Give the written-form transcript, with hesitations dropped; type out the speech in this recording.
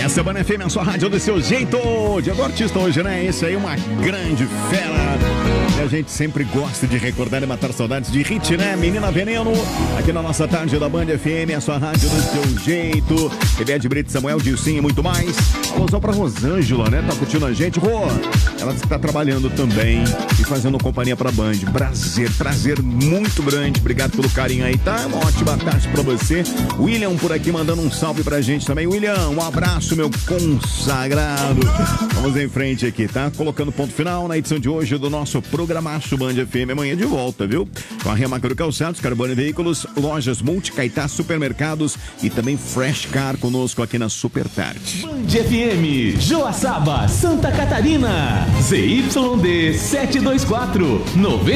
Essa é a Band FM, a sua rádio do seu jeito. Dia do artista hoje, né? Esse aí é uma grande fera. E a gente sempre gosta de recordar e matar saudades de hit, né? Menina Veneno, aqui na nossa tarde da Band FM, a sua rádio do seu jeito. Evete Brito, Samuel, Dilcinho e muito mais. Alusão pra Rosângela, né? Tá curtindo a gente. Rô, ela disse que tá trabalhando também e fazendo companhia pra Band. Prazer muito grande. Obrigado pelo carinho aí, tá? Uma ótima tarde pra você. William por aqui mandando um salve pra gente também. William, um abraço, meu consagrado. Vamos em frente aqui, tá? Colocando ponto final na edição de hoje do nosso programaço Band FM. Amanhã de volta, viu? Com a Remacro Calçados, Carbono Veículos, Lojas Multi, Caetá, Supermercados e também Fresh Car conosco aqui na Super Tarde. Band FM, Joaçaba, Santa Catarina. ZYD 724, 90.